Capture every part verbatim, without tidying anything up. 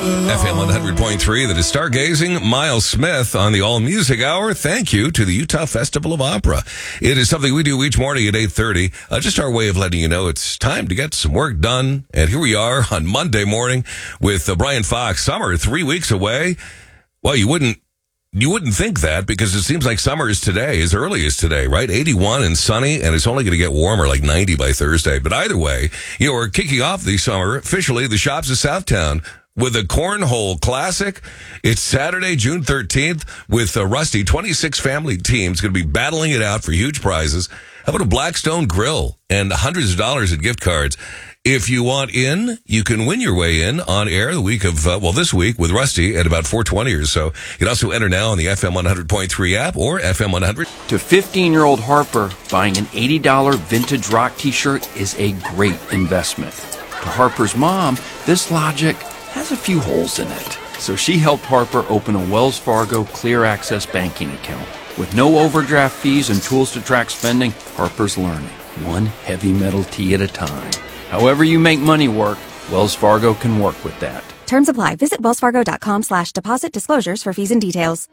F M one hundred point three, that is Stargazing. Miles Smith on the All Music Hour. Thank you to the Utah Festival of Opera. It is something we do each morning at eight thirty. Uh, just our way of letting you know it's time to get some work done. And here we are on Monday morning with uh, Brian Fox. Summer, three weeks away. Well, you wouldn't You wouldn't think that, because it seems like summer is today, as early as today, right? eighty-one and sunny, and it's only going to get warmer, like ninety by Thursday. But either way, you know, we're kicking off the summer officially, the Shops of Southtown, with a Cornhole Classic. It's Saturday, June thirteenth, with uh, Rusty. twenty-six family teams going to be battling it out for huge prizes. How about a Blackstone grill and hundreds of dollars in gift cards? If you want in, you can win your way in on air the week of, uh, well, this week with Rusty at about four twenty or so. You can also enter now on the F M one hundred point three app or F M one hundred. To fifteen-year-old Harper, buying an eighty dollars vintage rock t-shirt is a great investment. To Harper's mom, this logic has a few holes in it. So she helped Harper open a Wells Fargo Clear Access banking account. With no overdraft fees and tools to track spending, Harper's learning, one heavy metal tea at a time. However you make money work, Wells Fargo can work with that. Terms apply. Visit wellsfargo.com slash deposit disclosures for fees and details.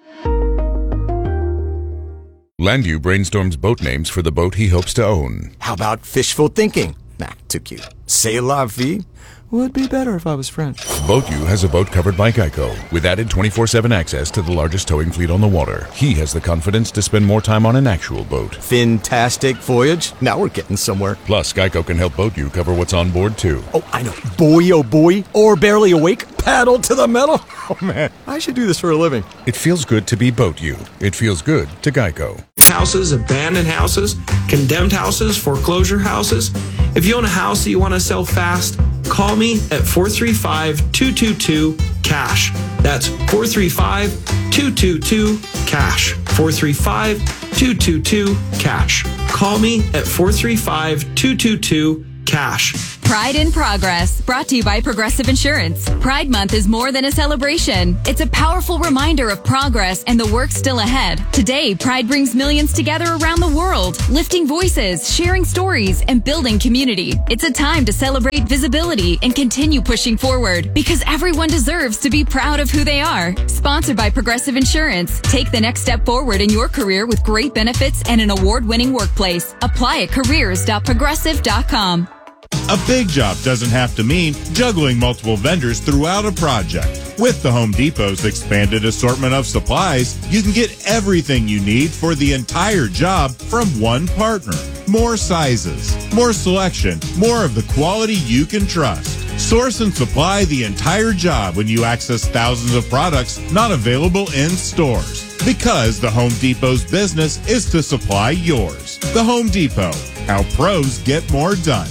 Landu brainstorms boat names for the boat he hopes to own. How about fishful thinking? Nah, too cute. C'est la vie? Would be better if I was French. BoatU has a boat covered by Geico, with added twenty-four seven access to the largest towing fleet on the water. He has the confidence to spend more time on an actual boat. Fantastic voyage. Now we're getting somewhere. Plus, Geico can help BoatU cover what's on board, too. Oh, I know. Boy, oh boy. Or barely awake. Paddle to the metal. Oh, man. I should do this for a living. It feels good to be BoatU. It feels good to Geico. Houses, abandoned houses, condemned houses, foreclosure houses. If you own a house that you want to sell fast, call me at four three five, two two two, cash. That's four three five, two two two, cash. four three five, two two two, cash. Call me at four three five, two two two, cash. Pride in Progress, brought to you by Progressive Insurance. Pride Month is more than a celebration. It's a powerful reminder of progress and the work still ahead. Today, Pride brings millions together around the world, lifting voices, sharing stories, and building community. It's a time to celebrate visibility and continue pushing forward, because everyone deserves to be proud of who they are. Sponsored by Progressive Insurance. Take the next step forward in your career with great benefits and an award-winning workplace. Apply at careers dot progressive dot com. A big job doesn't have to mean juggling multiple vendors throughout a project. With the Home Depot's expanded assortment of supplies, you can get everything you need for the entire job from one partner. More sizes, more selection, more of the quality you can trust. Source and supply the entire job when you access thousands of products not available in stores. Because the Home Depot's business is to supply yours. The Home Depot, how pros get more done.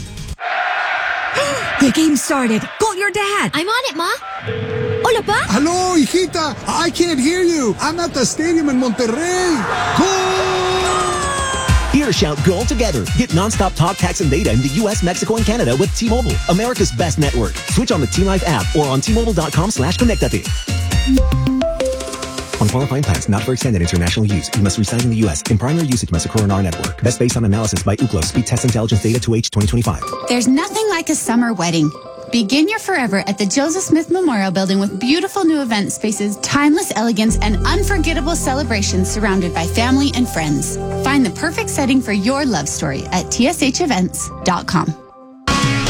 The game started. Call your dad. I'm on it, Ma. Hola, Pa. Hello, hijita. I can't hear you. I'm at the stadium in Monterrey. Goal! Here, shout goal together. Get nonstop talk, text, and data in the U S, Mexico, and Canada with T-Mobile, America's best network. Switch on the T-Life app or on T Mobile dot com slash connectate. On qualifying plans not for extended international use, you must reside in the U S. In primary usage must occur on our network. Best based on analysis by Ookla Speed Test Intelligence Data to H twenty twenty-five. There's nothing like a summer wedding. Begin your forever at the Joseph Smith Memorial Building with beautiful new event spaces, timeless elegance, and unforgettable celebrations surrounded by family and friends. Find the perfect setting for your love story at T S H events dot com.